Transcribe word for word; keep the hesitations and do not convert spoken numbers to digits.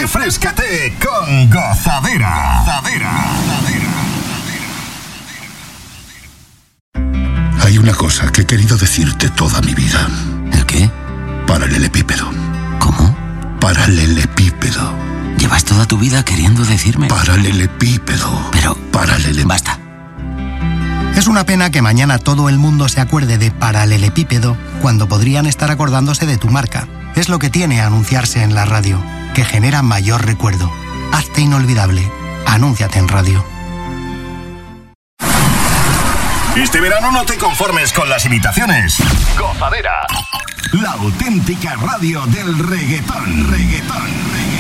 Refréscate con Gozadera. Gozadera. Hay una cosa que he querido decirte toda mi vida. ¿El qué? Paralelepípedo. ¿Cómo? Paralelepípedo. Llevas toda tu vida queriendo decirme. Paralelepípedo. Pero... Paralele... Basta. Es una pena que mañana todo el mundo se acuerde de paralelepípedo cuando podrían estar acordándose de tu marca. Es lo que tiene anunciarse en la radio, que genera mayor recuerdo. Hazte inolvidable. Anúnciate en radio. Este verano no te conformes con las imitaciones. Gozadera. La auténtica radio del reggaetón. Reggaetón. Reggaetón.